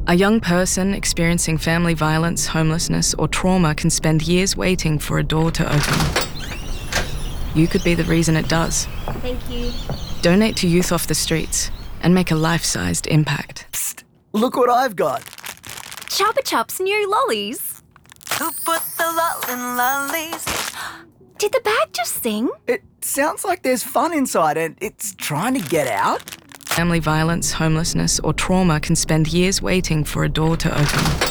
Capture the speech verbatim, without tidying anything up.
A young person experiencing family violence, homelessness, or trauma can spend years waiting for a door to open. You could be the reason it does. Thank you. Donate to Youth Off the Streets and make a life-sized impact. Psst, look what I've got. Chupa Chups new lollies. Who put the lol in lollies? Did the bag just sing? It sounds like there's fun inside and it's trying to get out. Family violence, homelessness, or trauma can spend years waiting for a door to open.